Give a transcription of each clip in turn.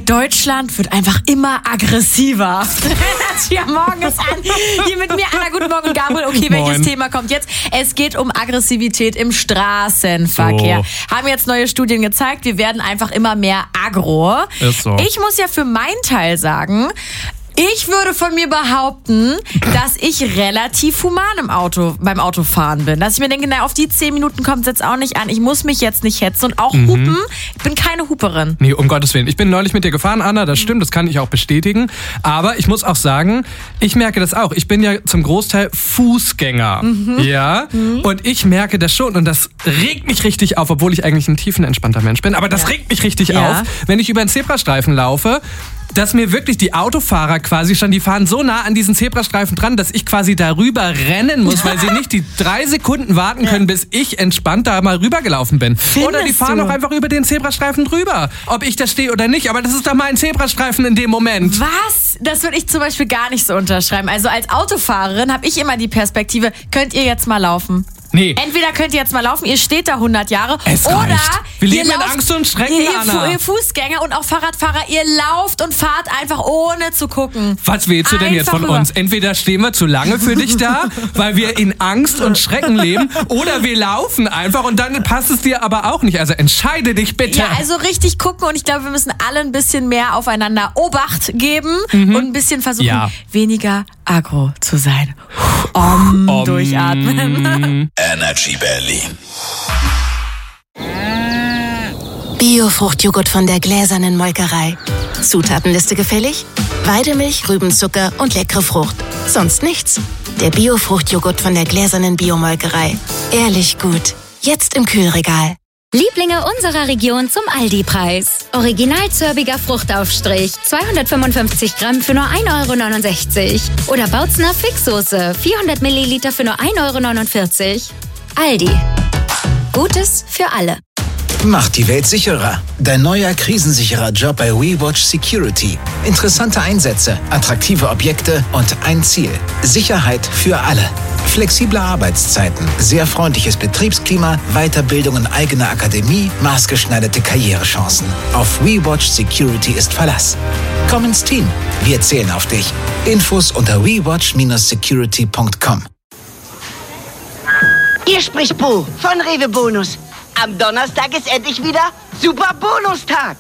Deutschland wird einfach immer aggressiver. Ja, morgen ist an. Hier mit mir, Anna, guten Morgen, Gabriel. Okay, Moin. welches Thema kommt jetzt? Es geht um Aggressivität im Straßenverkehr. Haben jetzt neue Studien gezeigt, wir werden einfach immer mehr aggro. Ist so. Ich muss ja für meinen Teil sagen, ich würde von mir behaupten, dass ich relativ human beim Autofahren bin. Dass ich mir denke, auf die 10 Minuten kommt es jetzt auch nicht an. Ich muss mich jetzt nicht hetzen und auch hupen. Ich bin keine Huperin. Nee, um Gottes Willen. Ich bin neulich mit dir gefahren, Anna, das stimmt, das kann ich auch bestätigen. Aber ich muss auch sagen, ich merke das auch. Ich bin ja zum Großteil Fußgänger. Ja. Und ich merke das schon. Und das regt mich richtig auf, obwohl ich eigentlich ein tiefenentspannter Mensch bin. Aber das regt mich richtig auf, wenn ich über einen Zebrastreifen laufe, dass mir wirklich die Autofahrer quasi schon, die fahren so nah an diesen Zebrastreifen dran, dass ich quasi darüber rennen muss, weil sie nicht die 3 Sekunden warten können, bis ich entspannt da mal rübergelaufen bin. Oder die fahren auch einfach über den Zebrastreifen drüber, ob ich da stehe oder nicht. Aber das ist doch mein Zebrastreifen in dem Moment. Was? Das würde ich zum Beispiel gar nicht so unterschreiben. Also als Autofahrerin habe ich immer die Perspektive, könnt ihr jetzt mal laufen? Nee. Entweder könnt ihr jetzt mal laufen, ihr steht da 100 Jahre. Es oder reicht. Wir leben ihr in lauft, Angst und Schrecken, Anna. Ihr Fußgänger und auch Fahrradfahrer, ihr lauft und fahrt einfach ohne zu gucken. Was willst du denn jetzt von uns? Entweder stehen wir zu lange für dich da, weil wir in Angst und Schrecken leben, oder wir laufen einfach und dann passt es dir aber auch nicht. Also entscheide dich bitte. Ja, also richtig gucken und ich glaube, wir müssen alle ein bisschen mehr aufeinander Obacht geben und ein bisschen versuchen, weniger aggro zu sein. Durchatmen. Energy Berlin. Bio-Fruchtjoghurt von der gläsernen Molkerei. Zutatenliste gefällig? Weidemilch, Rübenzucker und leckere Frucht. Sonst nichts. Der Bio-Fruchtjoghurt von der gläsernen Biomolkerei. Ehrlich gut. Jetzt im Kühlregal. Lieblinge unserer Region zum Aldi-Preis. Original zörbiger Fruchtaufstrich, 255 Gramm für nur 1,69 €. Oder Bautzner Fixsoße, 400 Milliliter für nur 1,49 €. Aldi. Gutes für alle. Macht die Welt sicherer. Dein neuer krisensicherer Job bei WeWatch Security. Interessante Einsätze, attraktive Objekte und ein Ziel. Sicherheit für alle. Flexible Arbeitszeiten, sehr freundliches Betriebsklima, Weiterbildung in eigener Akademie, maßgeschneiderte Karrierechancen. Auf WeWatch Security ist Verlass. Komm ins Team. Wir zählen auf dich. Infos unter wewatch-security.com. Hier spricht Bo von Rewe Bonus. Am Donnerstag ist endlich wieder Super Bonustag.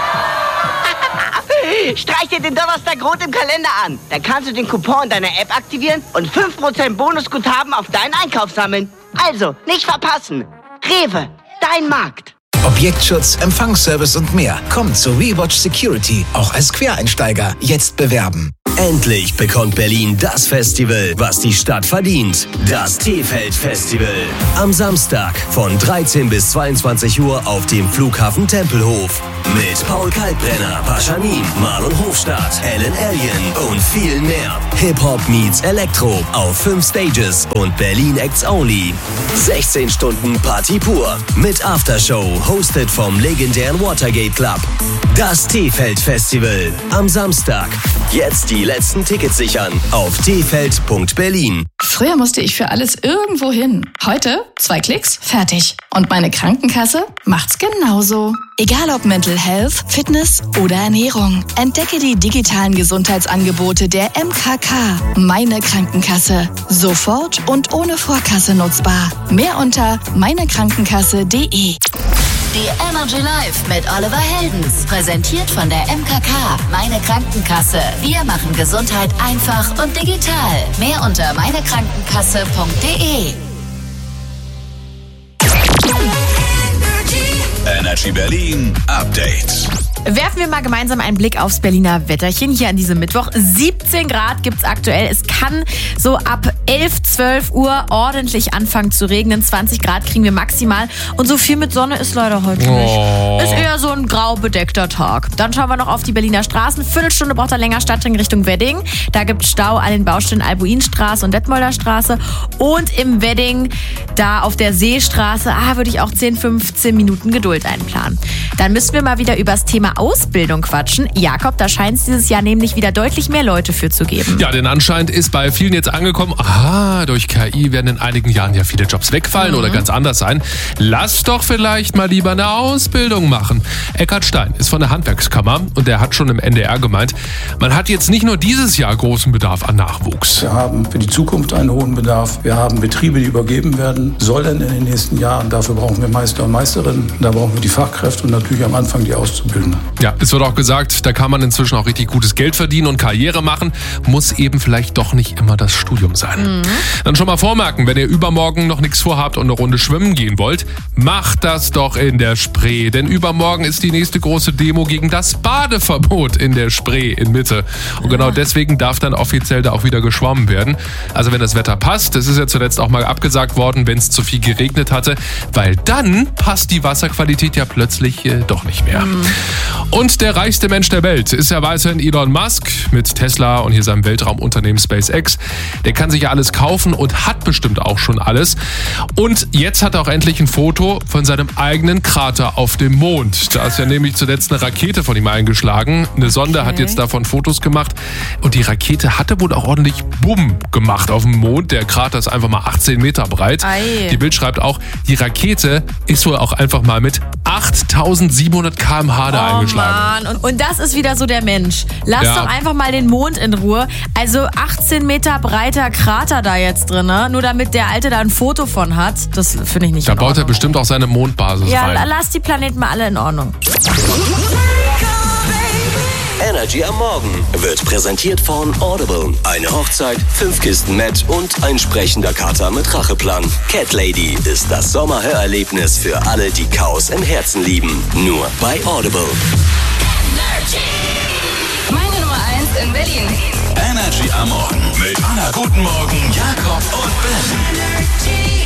Streich dir den Donnerstag rot im Kalender an. Dann kannst du den Coupon in deiner App aktivieren und 5% Bonusguthaben auf deinen Einkauf sammeln. Also, nicht verpassen. Rewe, dein Markt. Objektschutz, Empfangsservice und mehr. Kommt zu WeWatch Security, auch als Quereinsteiger. Jetzt bewerben. Endlich bekommt Berlin das Festival, was die Stadt verdient. Das T-Feld-Festival. Am Samstag von 13 bis 22 Uhr auf dem Flughafen Tempelhof. Mit Paul Kalkbrenner, Paschanin, Marlon Hofstadt, Ellen Alien und viel mehr. Hip-Hop meets Elektro auf 5 Stages und Berlin Acts Only. 16 Stunden Party pur mit Aftershow, hosted vom legendären Watergate Club. Das T-Feld-Festival am Samstag. Jetzt die letzten Tickets sichern auf tfeld.berlin. Früher musste ich für alles irgendwo hin. Heute 2 Klicks, fertig. Und meine Krankenkasse macht's genauso. Egal ob Mental Health, Fitness oder Ernährung. Entdecke die digitalen Gesundheitsangebote der MKK. Meine Krankenkasse. Sofort und ohne Vorkasse nutzbar. Mehr unter meinekrankenkasse.de. Die Energy Live mit Oliver Heldens. Präsentiert von der MKK. Meine Krankenkasse. Wir machen Gesundheit einfach und digital. Mehr unter meinekrankenkasse.de. Energy Berlin Update. Werfen wir mal gemeinsam einen Blick aufs Berliner Wetterchen hier an diesem Mittwoch. 17 Grad gibt's aktuell. Es kann so ab 11, 12 Uhr ordentlich anfangen zu regnen. 20 Grad kriegen wir maximal. Und so viel mit Sonne ist leider heute nicht. Ist eher so ein grau bedeckter Tag. Dann schauen wir noch auf die Berliner Straßen. Viertelstunde braucht er länger Stadtring Richtung Wedding. Da gibt's Stau an den Baustellen Albuinstraße und Detmolder Straße. Und im Wedding, da auf der Seestraße, würde ich auch 10, 15 Minuten Geduld einplanen. Dann müssen wir mal wieder über das Thema Thema Ausbildung quatschen. Jakob, da scheint es dieses Jahr nämlich wieder deutlich mehr Leute für zu geben. Ja, denn anscheinend ist bei vielen jetzt angekommen, durch KI werden in einigen Jahren ja viele Jobs wegfallen oder ganz anders sein. Lass doch vielleicht mal lieber eine Ausbildung machen. Eckhard Stein ist von der Handwerkskammer und der hat schon im NDR gemeint, man hat jetzt nicht nur dieses Jahr großen Bedarf an Nachwuchs. Wir haben für die Zukunft einen hohen Bedarf. Wir haben Betriebe, die übergeben werden sollen in den nächsten Jahren. Dafür brauchen wir Meister und Meisterinnen. Da brauchen wir die Fachkräfte und natürlich am Anfang die Auszubildenden. Ja, es wird auch gesagt, da kann man inzwischen auch richtig gutes Geld verdienen und Karriere machen. Muss eben vielleicht doch nicht immer das Studium sein. Dann schon mal vormerken, wenn ihr übermorgen noch nichts vorhabt und eine Runde schwimmen gehen wollt, macht das doch in der Spree. Denn übermorgen ist die nächste große Demo gegen das Badeverbot in der Spree in Mitte. Und genau deswegen darf dann offiziell da auch wieder geschwommen werden. Also wenn das Wetter passt, das ist ja zuletzt auch mal abgesagt worden, wenn es zu viel geregnet hatte, weil dann passt die Wasserqualität ja plötzlich doch nicht mehr. Und der reichste Mensch der Welt ist ja weiterhin Elon Musk mit Tesla und hier seinem Weltraumunternehmen SpaceX. Der kann sich ja alles kaufen und hat bestimmt auch schon alles. Und jetzt hat er auch endlich ein Foto von seinem eigenen Krater auf dem Mond. Da ist ja nämlich zuletzt eine Rakete von ihm eingeschlagen. Eine Sonde hat jetzt davon Fotos gemacht. Und die Rakete hatte wohl auch ordentlich Bumm gemacht auf dem Mond. Der Krater ist einfach mal 18 Meter breit. Die Bild schreibt auch, die Rakete ist wohl auch einfach mal mit 8700 km/h da eingeschlagen. Mann. Und das ist wieder so der Mensch. Lass doch einfach mal den Mond in Ruhe. Also 18 Meter breiter Krater da jetzt drin, ne? Nur damit der Alte da ein Foto von hat. Das finde ich nicht in Ordnung. Da baut er bestimmt auch seine Mondbasis rein. Ja, lass die Planeten mal alle in Ordnung. Energy am Morgen wird präsentiert von Audible. Eine Hochzeit, 5 Kisten Met und ein sprechender Kater mit Racheplan. Cat Lady ist das Sommerhörerlebnis für alle, die Chaos im Herzen lieben. Nur bei Audible. Meine Nummer 1 in Berlin. Energy am Morgen mit Anna Guten Morgen, Jakob und Ben.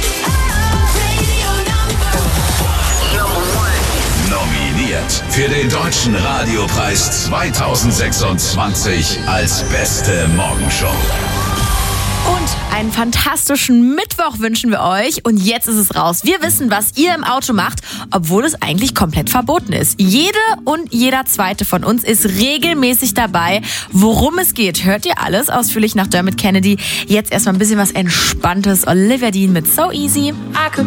Nominiert für den Deutschen Radiopreis 2026 als beste Morgenshow. Und einen fantastischen Mittwoch wünschen wir euch. Und jetzt ist es raus. Wir wissen, was ihr im Auto macht, obwohl es eigentlich komplett verboten ist. Jede und jeder Zweite von uns ist regelmäßig dabei. Worum es geht, hört ihr alles ausführlich nach Dermot Kennedy. Jetzt erstmal ein bisschen was Entspanntes. Olivia Dean mit So Easy. I could